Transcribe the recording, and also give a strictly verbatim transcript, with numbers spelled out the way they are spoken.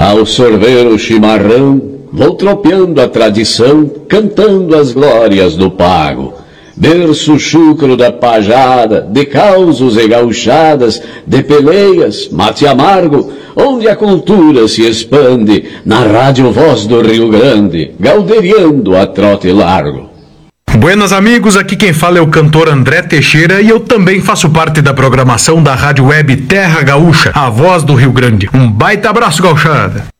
Ao sorver o chimarrão, vou tropeando a tradição, cantando as glórias do pago. Berço chucro da pajada, de causos e gauchadas, de peleias, mate amargo, onde a cultura se expande, na rádio voz do Rio Grande, galderiando a trote largo. Buenas amigos, aqui quem fala é o cantor André Teixeira e eu também faço parte da programação da rádio web Terra Gaúcha, a voz do Rio Grande. Um baita abraço, gauchada!